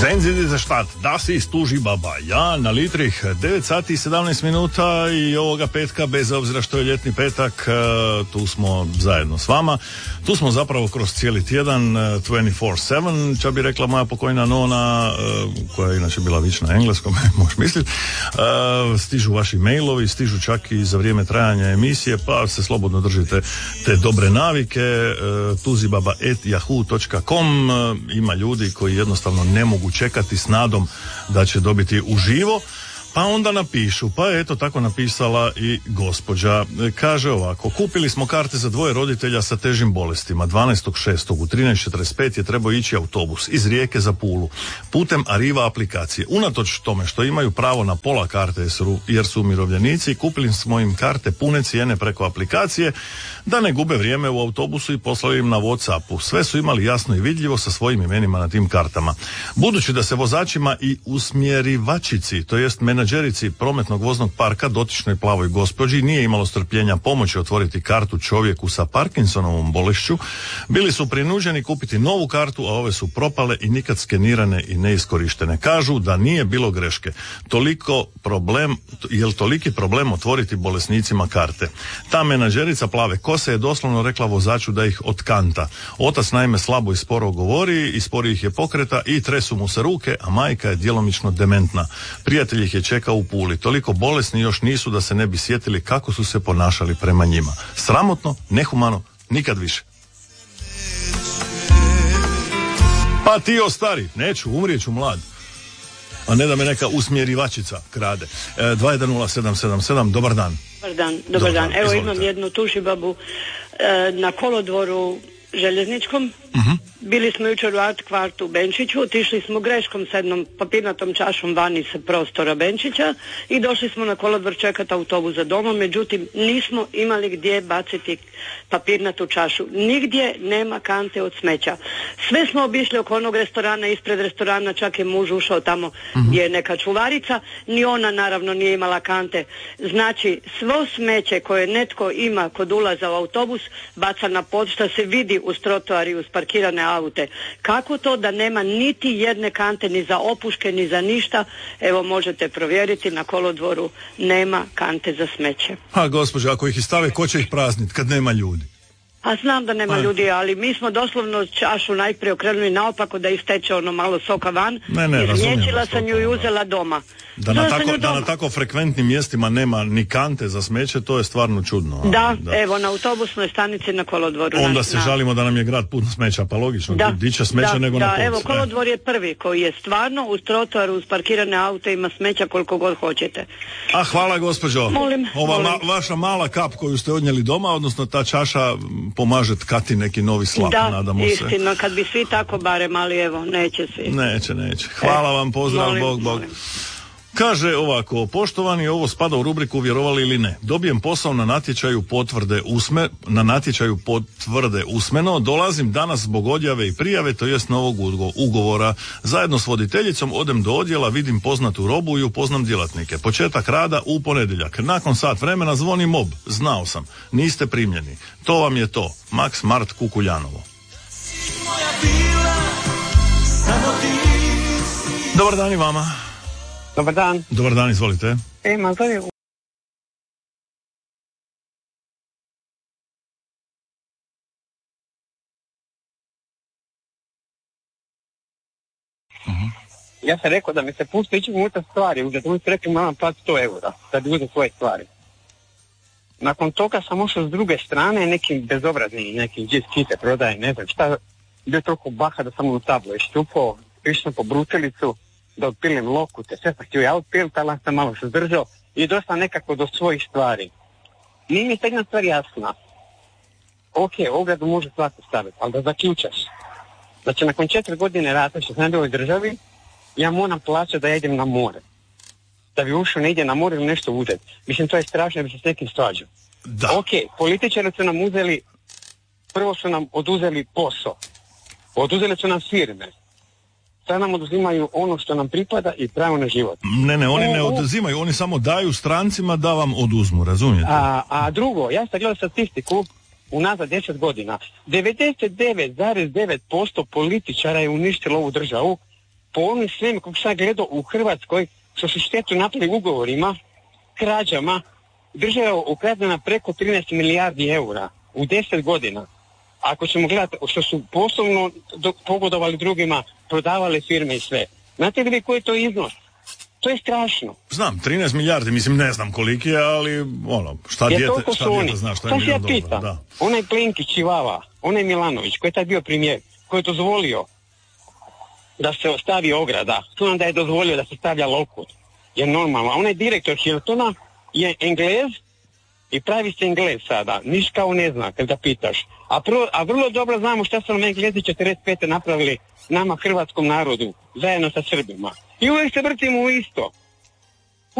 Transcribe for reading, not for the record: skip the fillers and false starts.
Sehen Sie diese Stadt, das ist Tužibaba. Ja, na Litrih, 9 sati i 17 minuta i ovoga petka, bez obzira što je ljetni petak, tu smo zajedno s vama. Tu smo zapravo kroz cijeli tjedan, 24/7, ča bi rekla moja pokojna nona, koja je inače bila vič na engleskom, možeš misliti. Stižu vaši mailovi, stižu čak i za vrijeme trajanja emisije, pa se slobodno držite te dobre navike. tuzibaba@yahoo.com. Ima ljudi koji jednostavno ne mogu čekati s nadom da će dobiti uživo, pa onda napišu, pa je eto tako napisala i gospođa. Kaže ovako: kupili smo karte za dvoje roditelja sa težim bolestima. 12.6. u 13.45 je trebao ići autobus iz Rijeke za Pulu putem Arriva aplikacije. Unatoč tome što imaju pravo na pola karte jer su umirovljenici, kupili smo im karte pune cijene preko aplikacije da ne gube vrijeme u autobusu i poslali im na WhatsAppu. Sve su imali jasno i vidljivo sa svojim imenima na tim kartama. Budući da se vozačima i usmjerivačici, to jest menadžerici prometnog voznog parka, dotičnoj plavoj gospođi, nije imalo strpljenja pomoći otvoriti kartu čovjeku sa Parkinsonovom bolešću, bili su prinuđeni kupiti novu kartu, a ove su propale i nikad skenirane i neiskorištene. Kažu da nije bilo greške. Toliki problem otvoriti bolesnicima karte. Ta menadžerica plave kose je doslovno rekla vozaču da ih otkanta. Otac naime slabo i sporo govori i spori ih je pokreta i tresu mu se ruke, a majka je djelomično dementna. Prijatelj ih je čekao u Puli. Toliko bolesni još nisu da se ne bi sjetili kako su se ponašali prema njima. Sramotno, nehumano, nikad više. Pa ti ostari, neću, umrijeću mlad. A ne da me neka usmjerivačica krade. 210777, dobar dan. Dobar dan. Evo, izvolite. imam jednu tužibabu na kolodvoru željezničkom. Bili smo jučer u Art kvartu u Benčiću, otišli smo greškom s jednom papirnatom čašom vani sa prostora Benčića i došli smo na kolodvor čekati autobus za domom, međutim nismo imali gdje baciti papirnatu čašu. Nigdje nema kante od smeća. Sve smo obišli oko onog restorana, ispred restorana, čak je muž ušao tamo gdje je neka čuvarica, ni ona naravno nije imala kante. Znači, svo smeće koje netko ima kod ulaza u autobus baca na pod, što se vidi uz trotoar i uz parkirane aute. Kako to da nema niti jedne kante ni za opuške ni za ništa? Evo, možete provjeriti, na kolodvoru nema kante za smeće. A gospođo, ako ih i stave, ko će ih prazniti kad nema ljudi? A znam da nema ljudi, ali mi smo doslovno čašu najprije okrenuli naopako da isteče ono malo soka van. Izmječila sam ju i uzela doma. Da na tako frekventnim mjestima nema ni kante za smeće, to je stvarno čudno. Da, evo, na autobusnoj stanici na kolodvoru. Onda se žalimo da nam je grad pun smeća, pa logično, diće smeća nego na polici. Evo, kolodvor je prvi koji je stvarno uz trotoaru, uz parkirane aute ima smeća koliko god hoćete. A hvala gospođo. Molim. Vaša mala kap koju ste odnijeli doma, odnosno ta čaša pomaže tkati neki novi slap, nadamo se. Da, istina, kad bi svi tako barem, ali evo, neće svi. Neće. Hvala vam, pozdrav, molim, Bog. Molim. Kaže ovako: poštovani, ovo spada u rubriku vjerovali ili ne. Dobijem posao na natječaju potvrde usmeno, dolazim danas zbog odjave i prijave, to jest novog ugovora. Zajedno s voditeljicom odem do odjela, vidim poznatu robu i upoznam djelatnike. Početak rada u ponedjeljak. Nakon sat vremena zvoni mob. Znao sam, niste primljeni. To vam je to. Max Mart Kukuljanovo. Dobar dan i vama. Dobar dan. Dobar dan, izvolite. Ja sam rekao da mi se pusti ići unutra stvari, uzeti mi su rekli moram platiti 100 eura da bi uzeti svoje stvari. Nakon toga sam ušao s druge strane, nekim bezobrazni, nekim džiskite prodaje, ne znam šta, bio toliko baha da sam u tablo iščupao, išao po brutelicu, da otpilim lokute, sve sam htio ja otpiliti, ali sam malo se zdržao i došao nekako do svojih stvari. Nije mi se jedna stvar jasna. Ok, ogradu može svako staviti, ali da zaključaš. Znači, nakon 4 godine rata što sam bio u državi, ja moram plaćati da ja idem na more. Da bi ušao ne ide na more ili nešto uzeti. Mislim, to je strašno, da bi se s nekim svađao. Ok, političari su nam uzeli, prvo su nam oduzeli posao. Oduzeli su nam firme. Sad nam oduzimaju ono što nam pripada i pravo na život. Ne, oni ne oduzimaju, oni samo daju strancima da vam oduzmu, razumijete? A drugo, ja sam gledao statistiku unazad 10 godina. 99,9% političara je uništilo ovu državu po onim svema kako sam gledao u Hrvatskoj, što su štetu napravili ugovorima, krađama, država je ukradena preko 13 milijardi eura u 10 godina. Ako ćemo gledati što su poslovno pogodovali drugima, prodavali firme i sve. Znate li koji je to iznos? To je strašno. Znam, 13 milijardi, mislim ne znam koliki je, ali šta dijete zna, šta je milijon dolara. Da. Onaj Plenkić i Vava, onaj Milanović, koji je tad bio premijer, koji je dozvolio da se stavi ograda, tu da je dozvolio da se stavlja lokot. Jer normalno, onaj direktor Hiltona je Englez i pravi se Englez sada, niš kao ne zna kad ga pitaš. A vrlo dobro znamo šta su nam Englezi 45. napravili nama hrvatskom narodu, zajedno sa Srbima. I uvijek se vrtimo u isto.